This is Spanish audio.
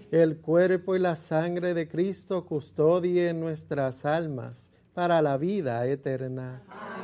el cuerpo y la sangre de Cristo custodien nuestras almas para la vida eterna.